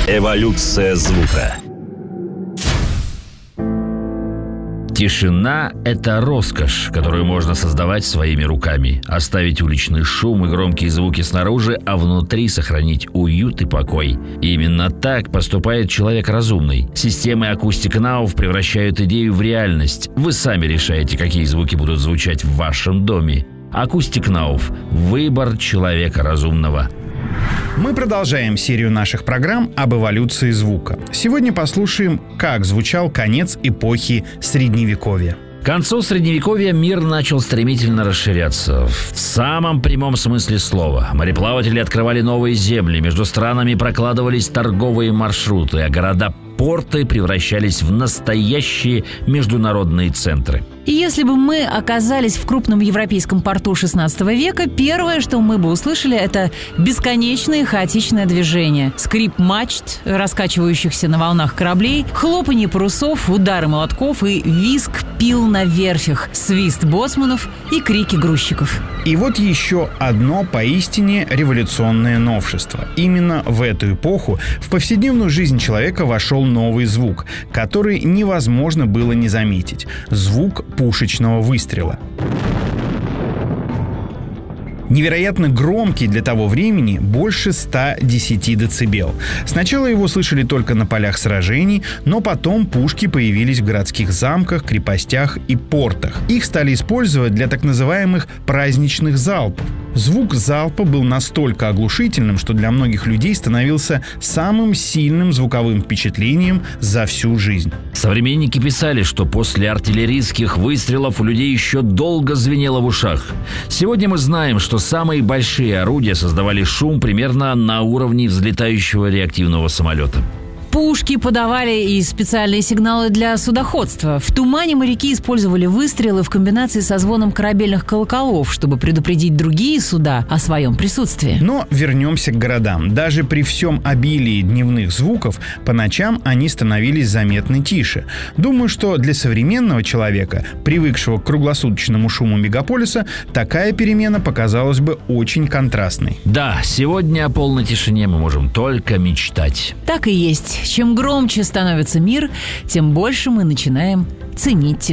Эволюция звука. Тишина – это роскошь, которую можно создавать своими руками. Оставить уличный шум и громкие звуки снаружи, а внутри сохранить уют и покой. И именно так поступает человек разумный. Системы Acoustic Now превращают идею в реальность. Вы сами решаете, какие звуки будут звучать в вашем доме. Acoustic Now – выбор человека разумного. Мы продолжаем серию наших программ об эволюции звука. Сегодня послушаем, как звучал конец эпохи Средневековья. К концу Средневековья мир начал стремительно расширяться. В самом прямом смысле слова. Мореплаватели открывали новые земли, между странами прокладывались торговые маршруты, а города-порты превращались в настоящие международные центры. И если бы мы оказались в крупном европейском порту XVI века, первое, что мы бы услышали, это бесконечное хаотичное движение. Скрип мачт, раскачивающихся на волнах кораблей, хлопанье парусов, удары молотков и визг пил на верфях, свист боцманов и крики грузчиков. И вот еще одно поистине революционное новшество. Именно в эту эпоху в повседневную жизнь человека вошел новый звук, который невозможно было не заметить. Звук пушечного выстрела. Невероятно громкий для того времени, больше 110 децибел. Сначала его слышали только на полях сражений, но потом пушки появились в городских замках, крепостях и портах. Их стали использовать для так называемых праздничных залпов. Звук залпа был настолько оглушительным, что для многих людей становился самым сильным звуковым впечатлением за всю жизнь. Современники писали, что после артиллерийских выстрелов у людей еще долго звенело в ушах. Сегодня мы знаем, что самые большие орудия создавали шум примерно на уровне взлетающего реактивного самолета. Пушки подавали и специальные сигналы для судоходства. В тумане моряки использовали выстрелы в комбинации со звоном корабельных колоколов, чтобы предупредить другие суда о своем присутствии. Но вернемся к городам. Даже при всем обилии дневных звуков, по ночам они становились заметно тише. Думаю, что для современного человека, привыкшего к круглосуточному шуму мегаполиса, такая перемена показалась бы очень контрастной. Да, сегодня о полной тишине мы можем только мечтать. Так и есть. Чем громче становится мир, тем больше мы начинаем ценить тишину.